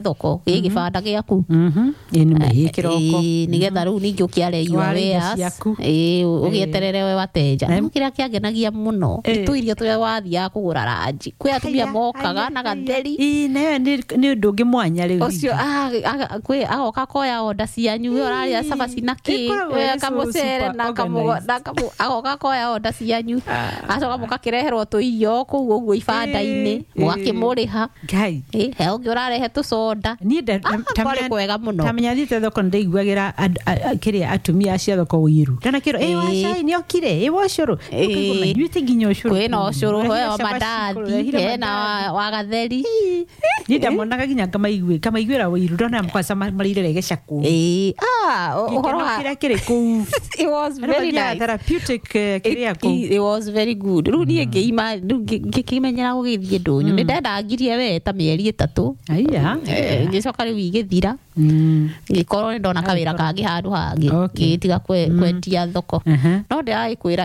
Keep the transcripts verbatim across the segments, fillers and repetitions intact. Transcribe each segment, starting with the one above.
thoko gä gä banda gä aku nä getha rä u ningä å kä areirwo å gä eterere we watenja kä rä a kä angenagia må no nä tå irio tå rä a wathiaga kå gå ra ranji kwä atumia mokaga na gatheri nä å ndå å ngä mwanya rä u å cio agoka koya onda cianyu we å rarä a cabaci na kä kamå cere agoka koya onda cianyu acoka må gakä reherwo tå irio kå u å guo ibanda-inä må gakä må rä ha he å ngä å rarehe tå soda kwarä kwega må no tamenya thiä thoko nä ndaiguagä ra kä rä a atumia acio thoko å iru ndanakä ro wacai nä okire ä wa å cå rå inyuä tä nginya å cå rå kwä na å cå rå heo mandathi hena wa gatheri nä ndamonaga nginya ngamaiguä ra å iru ndona mkwaca marä ire rege cakå å horo kä rä a kä rä kå u it was very nice therapeutic kä rä a kå it was very good rä u niä ngä ima ngä kä menyera gå gä thiä ndå nyå nä ndendangirie we ta mä eri ä tatå ngä coka rä u igä thira ngä korwo nä ndona kawä ra kangä handå hangä ngä tiga kwendia thoko no ndä ragä kwä ra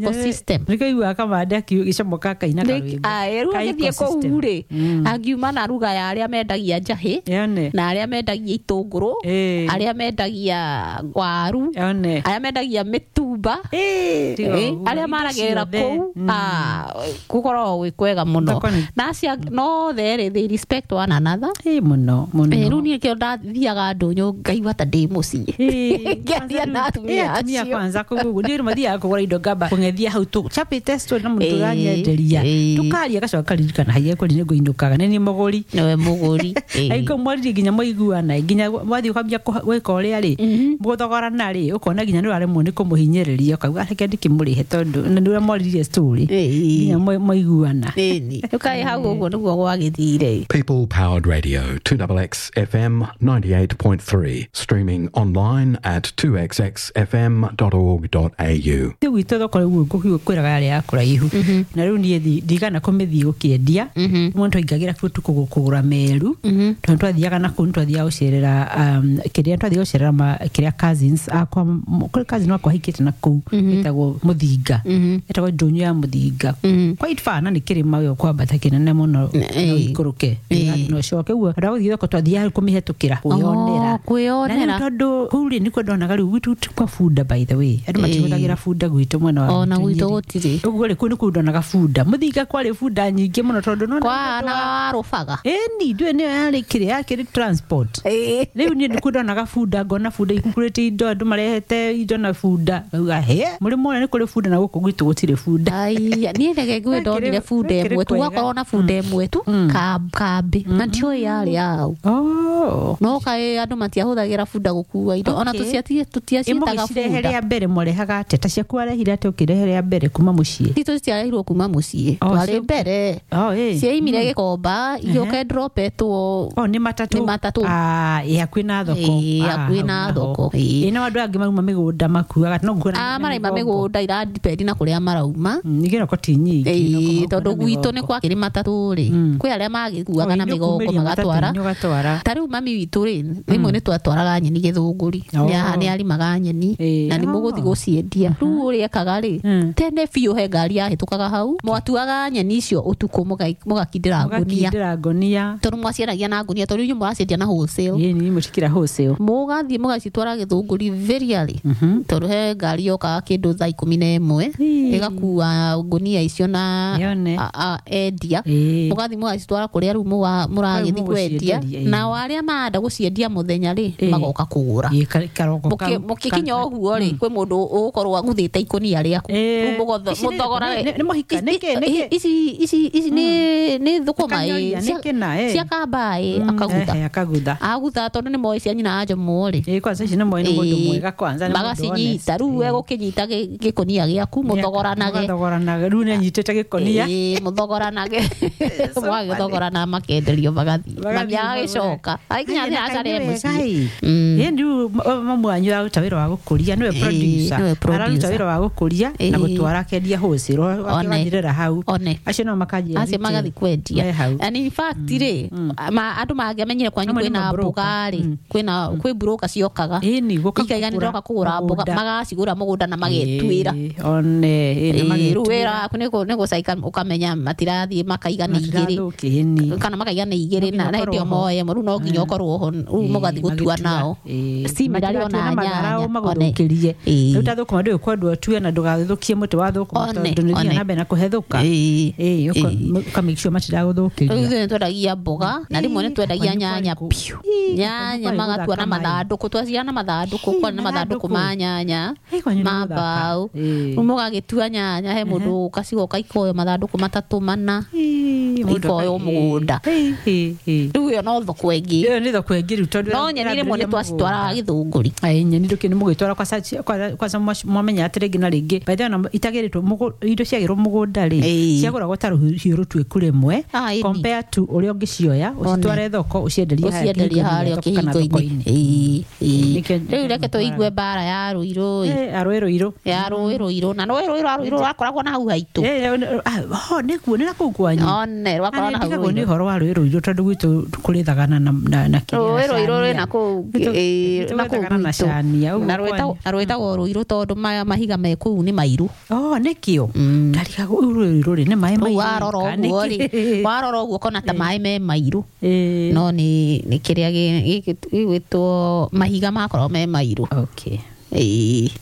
nä kaiguaga kamande gä comoka kaina rä u agä thiä kå u rä angiuma na ruga ya arä a mendagia njahä na arä a mendagia itå ngå rå arä a mendagia waru arä a mendagia mä tumba arä a maragä rä ra kå u gå korwo gwä kwega må no nacia no therä they respect one another må no rä u niä kä o ndathiaga ndå nyå ngaigua ta ndä må ciä ngäaria na atumia acio kwanza kå guo nä mathiaga kå gora indo ngamba kå ng'ethia hau tå chapä story na må ndå ranyenderia tå karia gacoka karirikana haia kå nä ngå inå kaga nä nä må gå nowe må gå ri aingå mwaririe nginya mwaiguana nginya wathiä å kambia gwä ka å rä a rä må thogorana rä å kona nginya nä waremwo nä kå må hinyä rä ria å kauga reke ndä kä må rä he tondå na nä å rä a mwaririe story nginya mwaiguana rä kaä hau å guo nä guo gwagä thire. People Powered Radio, two X X F M ninety-eight point three, streaming online at two x x f m dot org dot a u. Rĩu gwitũ thoko rĩu kwĩraga yarĩ ya kũraihu na rĩu niĩ ndigana kũmĩthiĩ gũkĩendia mũndũ aingagĩra kũndũ kũgũra meru tondũ twathiaga na kũndũ twathiaga gũcerera kĩrĩa twathiaga gũcerera kĩrĩa cousins akwa kũrĩ cousin wakwa hikĩte na kũu ĩtagwo Mũthinga ĩtagwo Ndũnyũ ya Mũthinga quite far na nĩ kĩrĩma gĩa kwambata kĩnene mũno ikũrũke no coke guo ndagũthiĩ thoko twathiaga kũmĩhetũkĩra kwĩyonera kwĩyonera tondũ kũu rĩ nĩkuo ndonaga rĩu gwitũ kwa bunda by the way andũ matihũthagĩra bunda gwitũ mwena wa ona gwitũ gũtirĩ ũguo rĩ kũu nĩkuo ndonaga bunda Mũthinga kwarĩ bunda nyingĩ mũno tondũ no kwana warũbaga ĩni ndũĩ nĩyo yarĩ kĩrĩa yakĩrĩ transport rĩu niĩ nĩkuo ndonaga bunda ngona bunda ikukurĩte indo andũ marehete indo na bunda ngauga he mũrĩ mwona nĩ kũrĩ bunda na gũkũ gwitũ gũtirĩ bunda niĩ nĩge ngwĩ ndonire bunda ĩmwe tu wakorwo na bunda ĩmwe tu kambĩ na ndiũĩ yarĩ yao no kaĩ andũ matiahũthagĩra bunda gũkua indo ona tũtiacitaga bunda rĩa mbere mwarehaga teta ciaku warehire atĩ ũkĩrehe rĩa mbere kuma mũciĩ itũ citiarehirwo kuma mũciĩ twarĩ mbere ciaimire Gĩkomba igĩũka dropetwo nĩ matatũ nĩ matatũ hakuhĩ na thoko hakuhĩ na thoko ĩno andũ angĩ mauma mĩgũnda makuaga no nguona maraima mĩgũnda iradependi na kũrĩa marauma nĩgĩ noko ti nyingĩ tondũ gwitũ nĩ kwakĩrĩ matatũ rĩ kwĩ arĩa magĩkuaga na mĩgongo magatwara ta rĩu mami witũ rĩ rĩmwe nĩ twatwaraga nyeni Gĩthũngũri nĩ arimaga nyeni na nĩ mũgũthi gũciendia rĩu ũrĩa ekaga rĩ tene biũ he ngari yahĩtũkaga hau mwatuaga nyeni icio ũtukũ mũgakindĩra ngũnia tondũ mwaciaragia na ngũnia tondũ inyuĩ mũraciendia na wholesale ĩni mũcikĩra wholesale mũgathiĩ mũgacitwara Gĩthũngũri very early tondũ he ngari yokaga kĩndũ thaa ikũmi na ĩmwe ĩgakua ngũnia icio na endia mũgathiĩ mũgacitwara kũrĩa rĩu mũragĩthiĩ kwendia na arĩa marenda gũciendia mũthenya rĩ magoka kũgũra mũkĩkinya ũguo rĩ kwĩ mũndũ ũgũkorwo aguthĩte ikũnia rĩaku mũthogora ici nĩ thũkũma cia kamba akagutha agutha tondũ nĩ moĩ cia nyina Njomo rĩ magacinyita rĩu egũkĩnyita gĩkũnia gĩaku mũthogoranage rĩu nĩ anyitĩte gĩkũnia mũthogoranage mwagĩthogorana makenderio magathiĩ mami agagĩcoka akinya acare muciĩ ĩ ndu mamwanyu aruta wĩra wa gũkũria nĩwe producer araruta wĩra wa gũkũria na gũtwara kendia wholesale wakandirera hau acio no makanjia acio magathi kwendia and in fact rĩ andũ mangĩamenyire kwanyu kwĩna mboga rĩ kwĩna kwĩ broker ciokaga ĩni ikaiga nĩndoka kũgũra mboga magacigũra mũgũnda na magetwĩra one ĩna magetwĩra wĩra nĩgo nĩgo caika ũkamenya matirathiĩ makaiga nĩ igĩrĩ kana makaiga nĩ igĩrĩ na hĩndĩ moye rĩu no nginya ũkorwo ho rĩu mũgathi gũtua nao similari ona nyanya magũthũkĩrie rĩu ta thũkũma ndũĩ kwendwo tue na ndũgathũkie mũtĩ wa thũkũma tondũ nĩ thiĩ na mbere na kũhethũka ĩ ũkamake sure matiragũthũkĩria rĩu ithuĩ nĩtwendagia mboga na rĩmwe nĩtwendagia nyanya piũ nyanya magatua na mathandũkũ twaciara na mathandũkũ kwa na mathandũkũ ma nyanya ma mbaũ rĩu mũgagĩtua nyanya he mũndũ ũkacigoka ikoyo mathandũkũ matatũ mana ikoyo mũgũnda rĩu ĩyo no thoko ĩngĩ ĩyo nĩ thoko ĩngĩ rĩu tondũ no nyeni rĩmwe nĩtwacitwaraga Gĩthũngũri ai nyeni ndũkĩ nĩ mũgĩtwara kwa kwa mwamenya atĩ rĩngĩ na rĩngĩ by the way itagĩrĩtwo indo ciagĩrwo mũgũnda rĩ ciagũragwo ta rũhiũ rũtuĩku rĩmwe compare to ũrĩa ũngĩcioya ũcitware thoko ũcienderie harĩa kĩhingo-inĩ rĩu reke tũigue mbara ya Rũirũ ya Rũĩ Rũirũ ya Rũĩ Rũirũ na Rũĩ Rũirũ rwakoragwo na hau haitũ ho nĩ kuo nĩ na kũu kwanyu one rwakoragwo na hau haitũ nĩ ũhoro wa Rũĩ Rũirũ tondũ gwitũ kũrĩ thagana na na Rũĩ Rũirũ rĩ na kũu na kũu na cania na rwĩtagwo Rũirũ tondũ mahiga me kũu nĩ mairũ nĩkĩo ndarika Rũĩ Rũirũ rĩ nĩ maĩ mairũ warora ũguo rĩ warora ũguo kona ta maĩ me mairũ no nĩ nĩ kĩrĩa gĩgĩtwo mahiga makorwo me mairũ okay